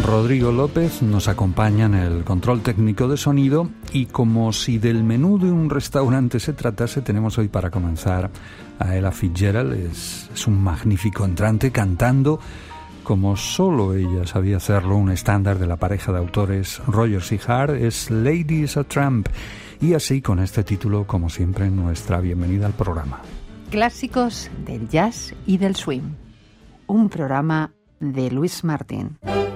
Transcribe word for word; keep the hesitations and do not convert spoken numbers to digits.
Rodrigo López nos acompaña en el control técnico de sonido y como si del menú de un restaurante se tratase, tenemos hoy para comenzar a Ella Fitzgerald. Es, es un magnífico entrante cantando como solo ella sabía hacerlo, un estándar de la pareja de autores Rogers y Hart, es Lady is a Tramp. Y así, con este título, como siempre, nuestra bienvenida al programa. Clásicos del jazz y del swing. Un programa de Luis Martín.